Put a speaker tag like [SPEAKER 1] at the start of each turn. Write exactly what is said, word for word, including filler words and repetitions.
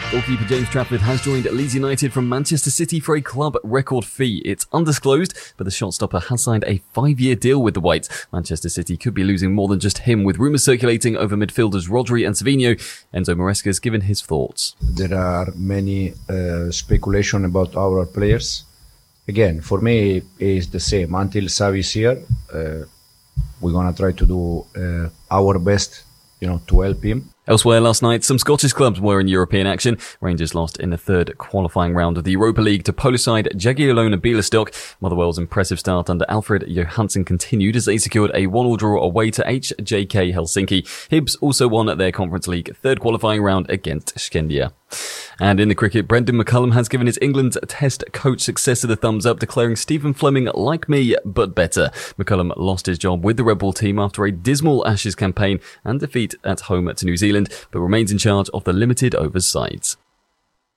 [SPEAKER 1] Goalkeeper James Trafford has joined Leeds United from Manchester City for a club record fee. It's undisclosed, but the shot-stopper has signed a five-year deal with the Whites. Manchester City could be losing more than just him, with rumours circulating over midfielders Rodri and Savinho. Enzo Maresca has given his thoughts.
[SPEAKER 2] There are many uh, speculation about our players. Again, for me, it's the same. Until Xavi is here, uh, we're going to try to do uh, our best, you know, to help him.
[SPEAKER 1] Elsewhere last night, some Scottish clubs were in European action. Rangers lost in the third qualifying round of the Europa League to Polish side Jagiellona Białystok. Motherwell's impressive start under Alfred Johansson continued as they secured a one-all draw away to H J K Helsinki. Hibs also won their Conference League third qualifying round against Skendia. And in the cricket, Brendan McCullum has given his England's Test coach successor the thumbs up, declaring Stephen Fleming like me, but better. McCullum lost his job with the Red Bull team after a dismal Ashes campaign and defeat at home to New Zealand, but remains in charge of the limited overs sides.